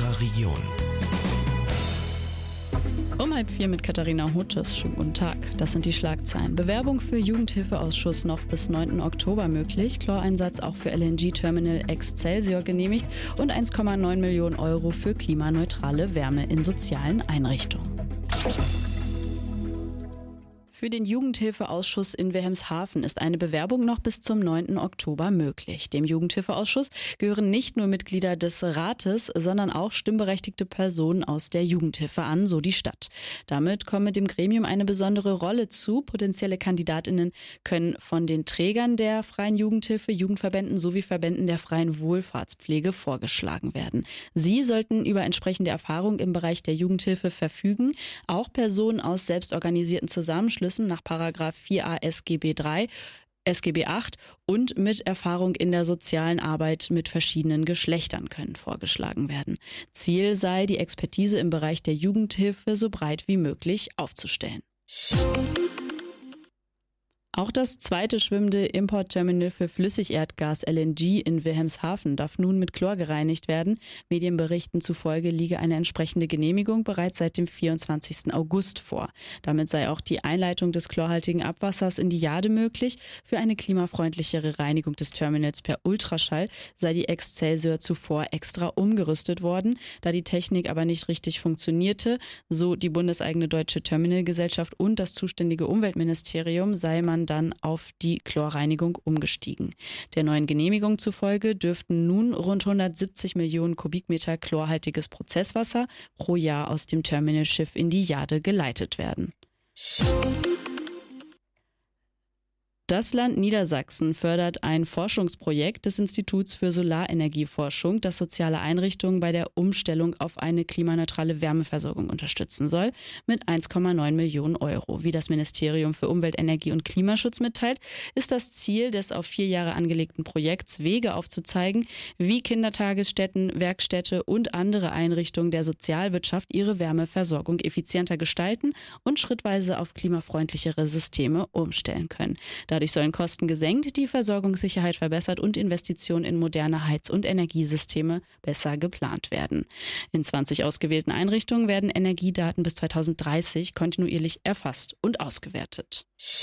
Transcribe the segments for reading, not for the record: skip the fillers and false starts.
unserer Region. Um 3:30 mit Katharina Hutes. Schönen guten Tag. Das sind die Schlagzeilen. Bewerbung für Jugendhilfeausschuss noch bis 9. Oktober möglich. Chloreinsatz auch für LNG-Terminal Excelsior genehmigt und 1,9 Millionen Euro für klimaneutrale Wärme in sozialen Einrichtungen. Für den Jugendhilfeausschuss in Wilhelmshaven ist eine Bewerbung noch bis zum 9. Oktober möglich. Dem Jugendhilfeausschuss gehören nicht nur Mitglieder des Rates, sondern auch stimmberechtigte Personen aus der Jugendhilfe an, so die Stadt. Damit komme dem Gremium eine besondere Rolle zu. Potenzielle KandidatInnen können von den Trägern der freien Jugendhilfe, Jugendverbänden sowie Verbänden der freien Wohlfahrtspflege vorgeschlagen werden. Sie sollten über entsprechende Erfahrung im Bereich der Jugendhilfe verfügen. Auch Personen aus selbstorganisierten Zusammenschlüssen nach § 4a SGB 3, SGB 8 und mit Erfahrung in der sozialen Arbeit mit verschiedenen Geschlechtern können vorgeschlagen werden. Ziel sei, die Expertise im Bereich der Jugendhilfe so breit wie möglich aufzustellen. Auch das zweite schwimmende Importterminal für Flüssigerdgas LNG in Wilhelmshaven darf nun mit Chlor gereinigt werden. Medienberichten zufolge liege eine entsprechende Genehmigung bereits seit dem 24. August vor. Damit sei auch die Einleitung des chlorhaltigen Abwassers in die Jade möglich. Für eine klimafreundlichere Reinigung des Terminals per Ultraschall sei die Excelsior zuvor extra umgerüstet worden. Da die Technik aber nicht richtig funktionierte, so die bundeseigene Deutsche Terminalgesellschaft und das zuständige Umweltministerium, sei man dann auf die Chlorreinigung umgestiegen. Der neuen Genehmigung zufolge dürften nun rund 170 Millionen Kubikmeter chlorhaltiges Prozesswasser pro Jahr aus dem Terminalschiff in die Jade geleitet werden. Das Land Niedersachsen fördert ein Forschungsprojekt des Instituts für Solarenergieforschung, das soziale Einrichtungen bei der Umstellung auf eine klimaneutrale Wärmeversorgung unterstützen soll, mit 1,9 Millionen Euro. Wie das Ministerium für Umwelt, Energie und Klimaschutz mitteilt, ist das Ziel des auf 4 Jahre angelegten Projekts, Wege aufzuzeigen, wie Kindertagesstätten, Werkstätte und andere Einrichtungen der Sozialwirtschaft ihre Wärmeversorgung effizienter gestalten und schrittweise auf klimafreundlichere Systeme umstellen können. Dadurch sollen Kosten gesenkt, die Versorgungssicherheit verbessert und Investitionen in moderne Heiz- und Energiesysteme besser geplant werden. In 20 ausgewählten Einrichtungen werden Energiedaten bis 2030 kontinuierlich erfasst und ausgewertet.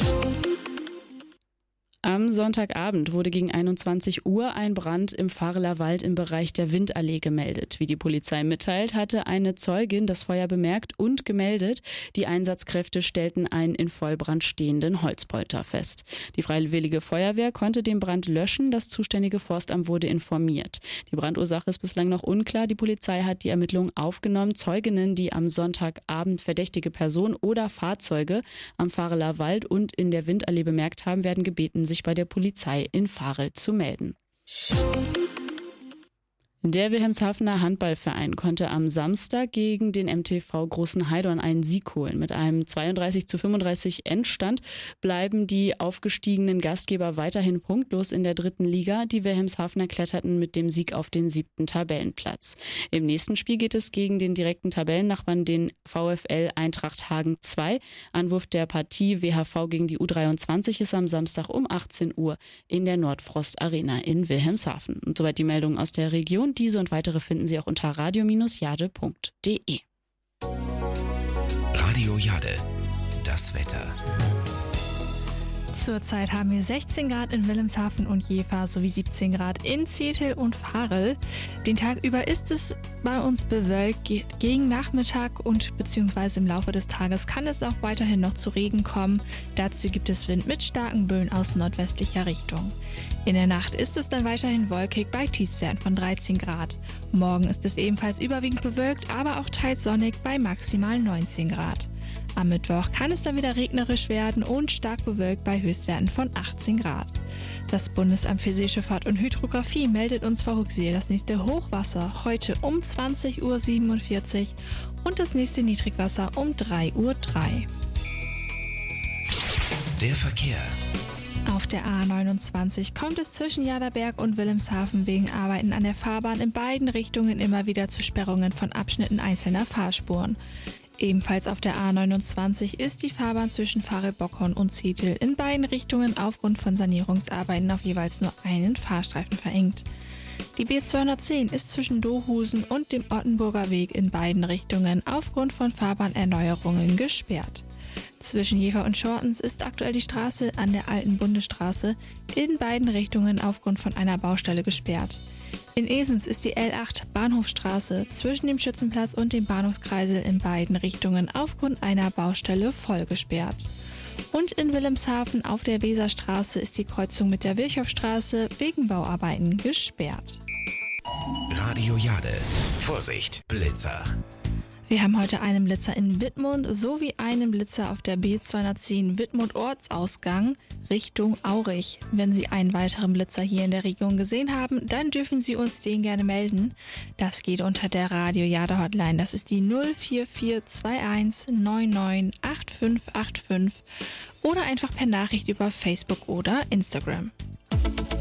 Am Sonntagabend wurde gegen 21 Uhr ein Brand im Vahreler Wald im Bereich der Windallee gemeldet. Wie die Polizei mitteilt, hatte eine Zeugin das Feuer bemerkt und gemeldet. Die Einsatzkräfte stellten einen in Vollbrand stehenden Holzpolter fest. Die Freiwillige Feuerwehr konnte den Brand löschen. Das zuständige Forstamt wurde informiert. Die Brandursache ist bislang noch unklar. Die Polizei hat die Ermittlungen aufgenommen. Zeuginnen, die am Sonntagabend verdächtige Personen oder Fahrzeuge am Vahreler Wald und in der Windallee bemerkt haben, werden gebeten, sich bei der Polizei in Varel zu melden. Der Wilhelmshavener Handballverein konnte am Samstag gegen den MTV Großen Heidorn einen Sieg holen. Mit einem 32:35 Endstand bleiben die aufgestiegenen Gastgeber weiterhin punktlos in der 3. Liga. Die Wilhelmshavener kletterten mit dem Sieg auf den 7. Tabellenplatz. Im nächsten Spiel geht es gegen den direkten Tabellennachbarn, den VfL Eintracht Hagen 2. Anwurf der Partie WHV gegen die U23 ist am Samstag um 18 Uhr in der Nordfrost Arena in Wilhelmshaven. Und soweit die Meldungen aus der Region. Diese und weitere finden Sie auch unter radio-jade.de. Radio Jade, das Wetter. Zurzeit haben wir 16 Grad in Wilhelmshaven und Jever sowie 17 Grad in Zetel und Varel. Den Tag über ist es bei uns bewölkt. Gegen Nachmittag und beziehungsweise im Laufe des Tages kann es auch weiterhin noch zu Regen kommen. Dazu gibt es Wind mit starken Böen aus nordwestlicher Richtung. In der Nacht ist es dann weiterhin wolkig bei Tiefstwerten von 13 Grad. Morgen ist es ebenfalls überwiegend bewölkt, aber auch teils sonnig bei maximal 19 Grad. Am Mittwoch kann es dann wieder regnerisch werden und stark bewölkt bei Höchstwerten von 18 Grad. Das Bundesamt für Seeschifffahrt und Hydrographie meldet uns vor Ruxel das nächste Hochwasser heute um 20:47 Uhr und das nächste Niedrigwasser um 3:03 Uhr. Der Verkehr. Auf der A29 kommt es zwischen Jaderberg und Wilhelmshaven wegen Arbeiten an der Fahrbahn in beiden Richtungen immer wieder zu Sperrungen von Abschnitten einzelner Fahrspuren. Ebenfalls auf der A29 ist die Fahrbahn zwischen Varel-Bockhorn und Zetel in beiden Richtungen aufgrund von Sanierungsarbeiten auf jeweils nur einen Fahrstreifen verengt. Die B210 ist zwischen Dohusen und dem Ottenburger Weg in beiden Richtungen aufgrund von Fahrbahnerneuerungen gesperrt. Zwischen Jever und Schortens ist aktuell die Straße an der alten Bundesstraße in beiden Richtungen aufgrund von einer Baustelle gesperrt. In Esens ist die L8 Bahnhofstraße zwischen dem Schützenplatz und dem Bahnhofskreisel in beiden Richtungen aufgrund einer Baustelle voll gesperrt. Und in Wilhelmshaven auf der Weserstraße ist die Kreuzung mit der Virchowstraße wegen Bauarbeiten gesperrt. Radio Jade. Vorsicht, Blitzer. Wir haben heute einen Blitzer in Wittmund sowie einen Blitzer auf der B210 Wittmund Ortsausgang Richtung Aurich. Wenn Sie einen weiteren Blitzer hier in der Region gesehen haben, dann dürfen Sie uns den gerne melden. Das geht unter der Radio Jade Hotline. Das ist die 04421 99 8585 oder einfach per Nachricht über Facebook oder Instagram.